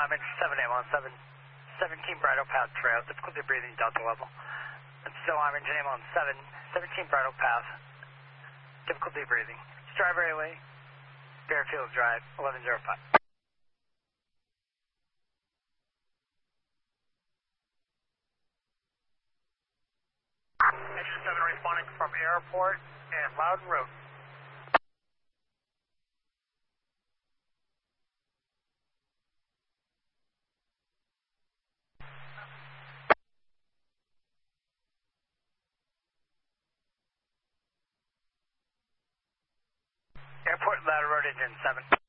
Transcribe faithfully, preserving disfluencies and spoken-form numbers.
I'm in seven eight one seven, seventeen Bridle Path Trail, difficulty breathing, Delta level. And still I'm engine name on seven, seventeen Bridle Path, difficulty breathing. Strawberry Way, Fairfield Drive, eleven oh five. Engine seven responding from airport and Loudon Road. Airport Loudon Road, engine seven.